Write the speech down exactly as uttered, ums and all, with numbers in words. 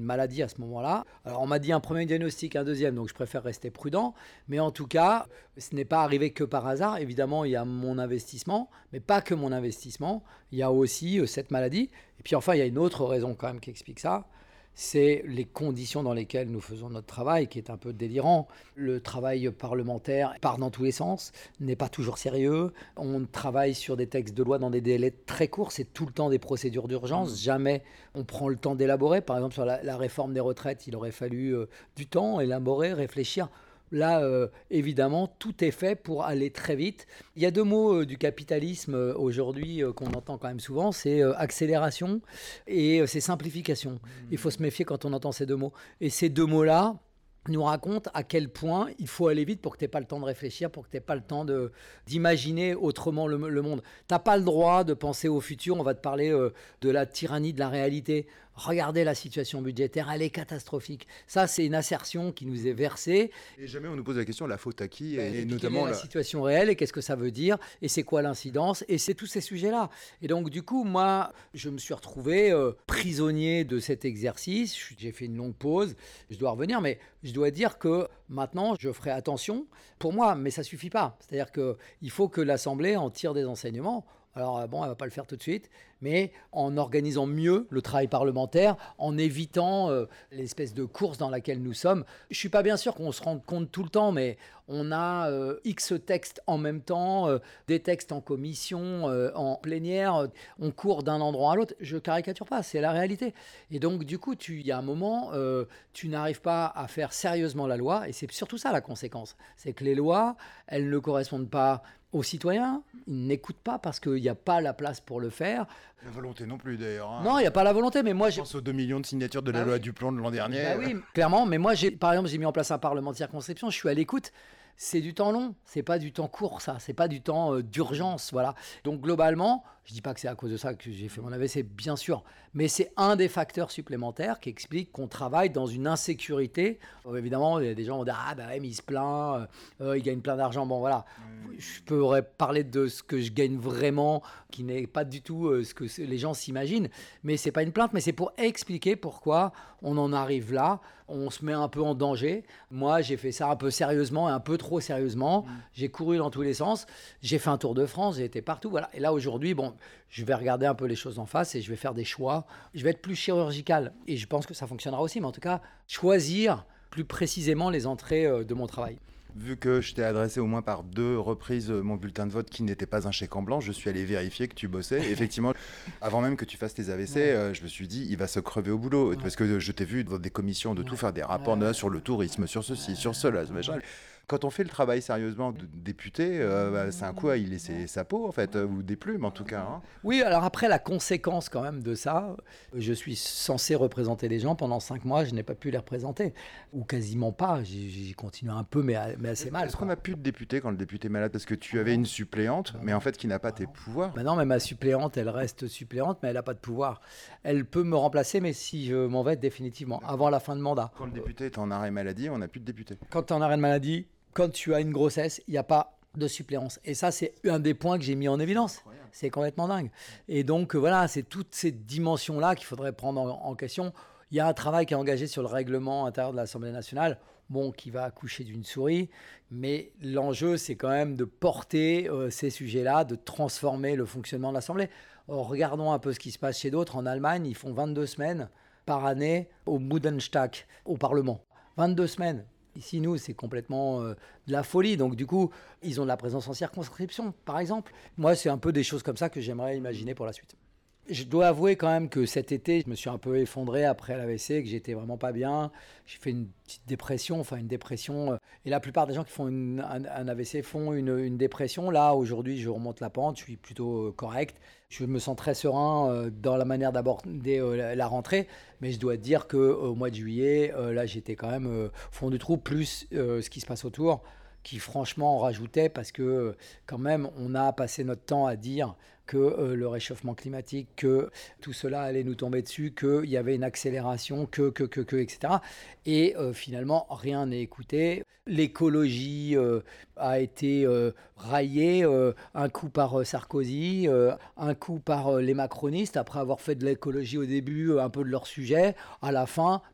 maladie à ce moment-là. Alors on m'a dit un premier diagnostic, un deuxième, donc je préfère rester prudent. Mais en tout cas, ce n'est pas arrivé que par hasard. Évidemment, il y a mon investissement, mais pas que mon investissement. Il y a aussi euh, cette maladie. Et puis enfin, il y a une autre raison quand même qui explique ça. C'est les conditions dans lesquelles nous faisons notre travail, qui est un peu délirant. Le travail parlementaire part dans tous les sens, n'est pas toujours sérieux. On travaille sur des textes de loi dans des délais très courts, c'est tout le temps des procédures d'urgence. Jamais on prend le temps d'élaborer. Par exemple, sur la, la réforme des retraites, il aurait fallu euh, du temps, élaborer, réfléchir. Là, euh, évidemment, tout est fait pour aller très vite. Il y a deux mots euh, du capitalisme euh, aujourd'hui euh, qu'on entend quand même souvent, c'est euh, accélération et euh, c'est simplification. Mmh. Il faut se méfier quand on entend ces deux mots. Et ces deux mots-là nous racontent à quel point il faut aller vite pour que tu n'aies pas le temps de réfléchir, pour que tu n'aies pas le temps de, d'imaginer autrement le, le monde. Tu n'as pas le droit de penser au futur. On va te parler euh, de la tyrannie de la réalité. Regardez la situation budgétaire, elle est catastrophique. Ça, c'est une assertion qui nous est versée. Et jamais on nous pose la question, la faute à qui ben, et, et quelle notamment est la, la situation réelle et qu'est-ce que ça veut dire et c'est quoi l'incidence et c'est tous ces sujets-là. Et donc, du coup, moi, je me suis retrouvé euh, prisonnier de cet exercice. J'ai fait une longue pause, je dois revenir, mais je dois dire que maintenant, je ferai attention pour moi, mais ça ne suffit pas. C'est-à-dire qu'il faut que l'Assemblée en tire des enseignements. Alors bon, elle ne va pas le faire tout de suite, mais en organisant mieux le travail parlementaire, en évitant euh, l'espèce de course dans laquelle nous sommes. Je ne suis pas bien sûr qu'on se rende compte tout le temps, mais on a euh, X textes en même temps, euh, des textes en commission, euh, en plénière, euh, on court d'un endroit à l'autre. Je ne caricature pas, c'est la réalité. Et donc du coup, il y a un moment, euh, tu n'arrives pas à faire sérieusement la loi, et c'est surtout ça la conséquence. C'est que les lois, elles ne correspondent pas aux citoyens, ils n'écoutent pas parce qu'il n'y a pas la place pour le faire. La volonté non plus d'ailleurs. Hein. Non, il n'y a pas la volonté, mais moi... Je pense aux deux millions de signatures de la bah loi oui. Duplon de l'an dernier. Bah oui, clairement, mais moi, j'ai, par exemple, j'ai mis en place un parlement de circonscription, je suis à l'écoute. C'est du temps long, c'est pas du temps court, ça, c'est pas du temps euh, d'urgence, voilà. Donc globalement, je dis pas que c'est à cause de ça que j'ai fait mon A V C, bien sûr, mais c'est un des facteurs supplémentaires qui explique qu'on travaille dans une insécurité. Euh, évidemment, il y a des gens qui vont dire ah bah ouais, mais il se plaint, euh, il gagne plein d'argent, bon voilà. Mmh. Je pourrais parler de ce que je gagne vraiment, qui n'est pas du tout euh, ce que les gens s'imaginent, mais c'est pas une plainte, mais c'est pour expliquer pourquoi on en arrive là. On se met un peu en danger. Moi, j'ai fait ça un peu sérieusement et un peu trop sérieusement. Mmh. J'ai couru dans tous les sens. J'ai fait un tour de France. J'ai été partout. Voilà. Et là, aujourd'hui, bon, je vais regarder un peu les choses en face et je vais faire des choix. Je vais être plus chirurgical. Et je pense que ça fonctionnera aussi. Mais en tout cas, choisir plus précisément les entrées de mon travail. Vu que je t'ai adressé au moins par deux reprises mon bulletin de vote qui n'était pas un chèque en blanc, je suis allé vérifier que tu bossais. Et effectivement, avant même que tu fasses tes A V C, ouais. euh, je me suis dit, il va se crever au boulot. Ouais. Parce que je t'ai vu dans des commissions de ouais. tout faire, des rapports ouais. sur le tourisme, sur ceci, ouais. sur cela, ce machin. Quand on fait le travail sérieusement de député, euh, bah, c'est un coup à y laisser sa peau, en fait, ou des plumes, en tout cas. Hein. Oui, alors après, la conséquence quand même de ça, je suis censé représenter les gens. Pendant cinq mois, je n'ai pas pu les représenter. Ou quasiment pas. J'ai, j'ai continué un peu, mais, mais assez mal. Est-ce quoi. qu'on n'a plus de député quand le député est malade? Parce que tu avais une suppléante, mais en fait, qui n'a pas tes pouvoirs. Ben non, mais ma suppléante, elle reste suppléante, mais elle n'a pas de pouvoir. Elle peut me remplacer, mais si je m'en vais définitivement, avant la fin de mandat. Quand le député est en arrêt maladie, on n'a plus de député. Quand tu es en arrêt de maladie, quand tu as une grossesse, il n'y a pas de suppléance. Et ça, c'est un des points que j'ai mis en évidence. C'est complètement dingue. Et donc, voilà, c'est toutes ces dimensions-là qu'il faudrait prendre en, en question. Il y a un travail qui est engagé sur le règlement intérieur de l'Assemblée nationale, bon, qui va accoucher d'une souris. Mais l'enjeu, c'est quand même de porter euh, ces sujets-là, de transformer le fonctionnement de l'Assemblée. Alors, regardons un peu ce qui se passe chez d'autres. En Allemagne, ils font vingt-deux semaines par année au Bundestag, au Parlement. vingt-deux semaines. Ici, nous, c'est complètement euh, de la folie. Donc, du coup, ils ont de la présence en circonscription, par exemple. Moi, c'est un peu des choses comme ça que j'aimerais imaginer pour la suite. Je dois avouer quand même que cet été, je me suis un peu effondré après l'A V C, que j'étais vraiment pas bien. J'ai fait une petite dépression, enfin une dépression. Et la plupart des gens qui font une, un, un A V C font une, une dépression. Là, aujourd'hui, je remonte la pente, je suis plutôt correct. Je me sens très serein euh, dans la manière d'aborder euh, la, la rentrée. Mais je dois dire qu'au mois de juillet, euh, là, j'étais quand même euh, au fond du trou, plus euh, ce qui se passe autour, qui franchement en rajoutait parce que quand même on a passé notre temps à dire que euh, le réchauffement climatique, que tout cela allait nous tomber dessus, qu'il y avait une accélération, que, que, que, que, et cetera. Et euh, finalement, rien n'est écouté. L'écologie euh, a été euh, raillée, euh, un coup par euh, Sarkozy, euh, un coup par euh, les macronistes, après avoir fait de l'écologie au début, euh, un peu de leur sujet. À la fin,